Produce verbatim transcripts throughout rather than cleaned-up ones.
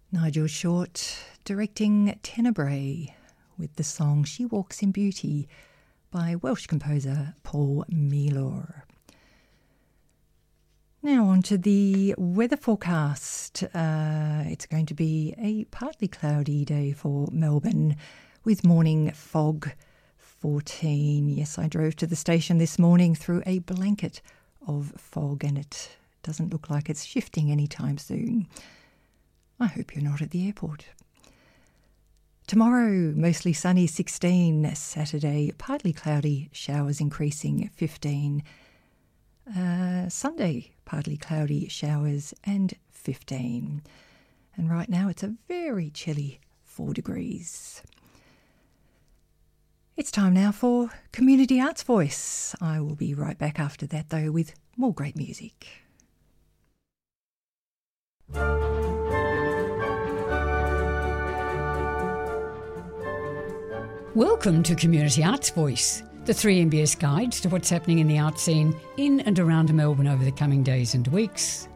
Nigel Short directing Tenebrae with the song She Walks in Beauty by Welsh composer Paul Mealor. Now on to the weather forecast. Uh, it's going to be a partly cloudy day for Melbourne with morning fog, fourteen. Yes, I drove to the station this morning through a blanket of fog and it doesn't look like it's shifting anytime soon. I hope you're not at the airport. Tomorrow, mostly sunny, sixteen. Saturday, partly cloudy, showers increasing, fifteen. Uh, Sunday, partly cloudy, showers and fifteen. And right now it's a very chilly four degrees. It's time now for Community Arts Voice. I will be right back after that though with more great music. Welcome to Community Arts Voice, the three M B S guides to what's happening in the art scene in and around Melbourne over the coming days and weeks.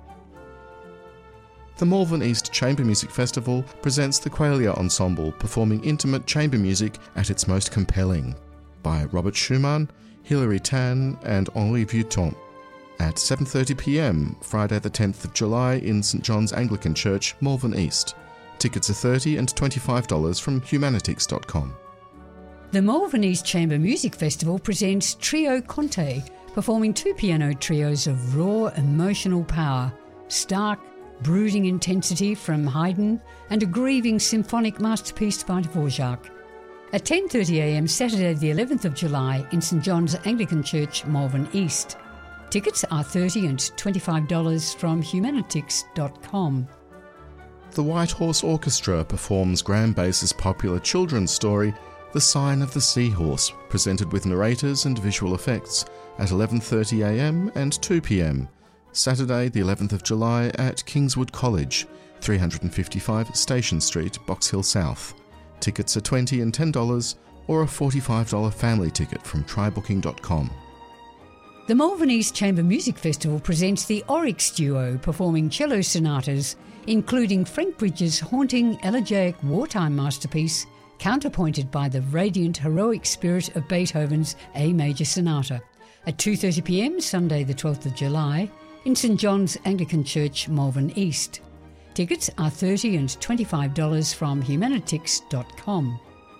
The Malvern East Chamber Music Festival presents the Qualia Ensemble performing intimate chamber music at its most compelling by Robert Schumann, Hilary Tan and Henri Vuitton at seven thirty p m Friday the tenth of July in St John's Anglican Church, Malvern East. Tickets are thirty dollars and twenty-five dollars from humanitix dot com. The Malvern East Chamber Music Festival presents Trio Conte, performing two piano trios of raw emotional power, stark, brooding intensity from Haydn and a grieving symphonic masterpiece by Dvorak. At ten thirty a m Saturday the eleventh of July in St John's Anglican Church, Malvern East. Tickets are thirty dollars and twenty-five dollars from humanitix dot com. The White Horse Orchestra performs Graham Bass's popular children's story The Sign of the Seahorse, presented with narrators and visual effects at eleven thirty a m and two p m Saturday the eleventh of July at Kingswood College, three fifty-five Station Street, Box Hill South. Tickets are twenty dollars and ten dollars or a forty-five dollars family ticket from try booking dot com. The Malvern East Chamber Music Festival presents the Oryx Duo performing cello sonatas, including Frank Bridges' haunting elegiac wartime masterpiece, counterpointed by the radiant heroic spirit of Beethoven's A Major Sonata, at two thirty p m Sunday the twelfth of July in St John's Anglican Church, Malvern East. Tickets are thirty dollars and twenty-five dollars from humanitix dot com.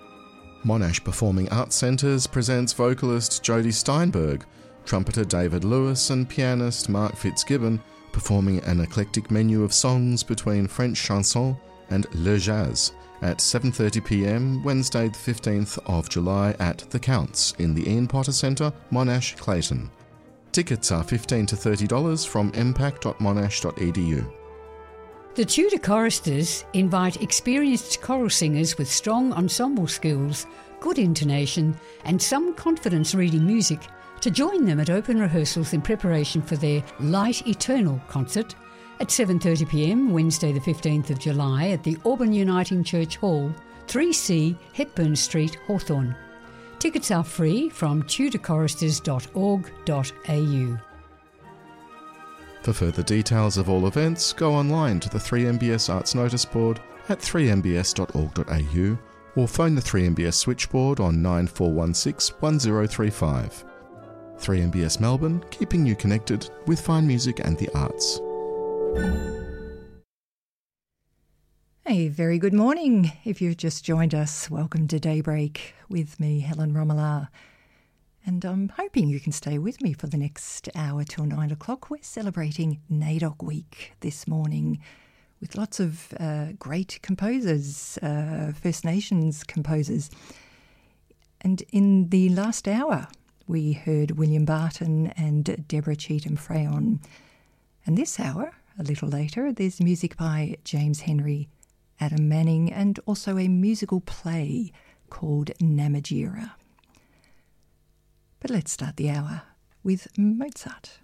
Monash Performing Arts Centres presents vocalist Jodie Steinberg, trumpeter David Lewis and pianist Mark Fitzgibbon performing an eclectic menu of songs between French chanson and le jazz at seven thirty p m Wednesday the fifteenth of July at The Counts in the Ian Potter Centre, Monash, Clayton. Tickets are fifteen dollars to thirty dollars from m pac dot monash dot e d u. The Tudor Choristers invite experienced choral singers with strong ensemble skills, good intonation and some confidence reading music to join them at open rehearsals in preparation for their Light Eternal concert at seven thirty p m Wednesday the fifteenth of July at the Auburn Uniting Church Hall, three C Hepburn Street, Hawthorne. Tickets are free from tudor choristers dot org dot a u. For further details of all events, go online to the three M B S Arts Notice Board at three m b s dot org dot a u or phone the three M B S switchboard on nine four one six, one zero three five. three M B S Melbourne, keeping you connected with fine music and the arts. A very good morning. If you've just joined us, welcome to Daybreak with me, Helen Romala. And I'm hoping you can stay with me for the next hour till nine o'clock. We're celebrating NAIDOC Week this morning with lots of uh, great composers, uh, First Nations composers. And in the last hour, we heard William Barton and Deborah Cheetham Freyon. And this hour, a little later, there's music by James Henry, Adam Manning, and also a musical play called Namatjira. But let's start the hour with Mozart.